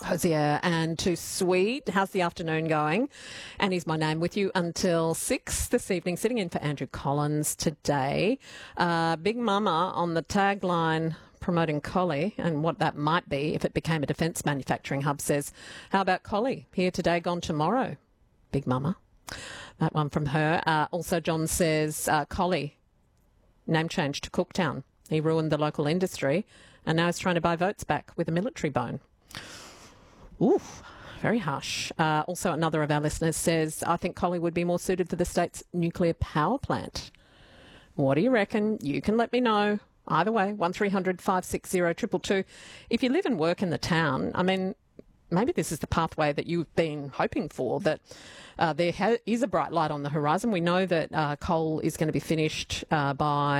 Hosier and Too Sweet. How's the afternoon going? Annie's my name, with you until 6 this evening, sitting in for Andrew Collins today. Big Mama on the tagline promoting Collie and what that might be if it became a defence manufacturing hub says, how about Collie? Here today, gone tomorrow. Big Mama. That one from her. Also, John says, Collie, name change to Cooktown. He ruined the local industry and now he's trying to buy votes back with a military bone. Oof, very harsh. Also, another of our listeners says, I think Collie would be more suited for the state's nuclear power plant. What do you reckon? You can let me know. Either way, 1300 560 222. If you live and work in the town, I mean, maybe this is the pathway that you've been hoping for, that there is a bright light on the horizon. We know that coal is going to be finished by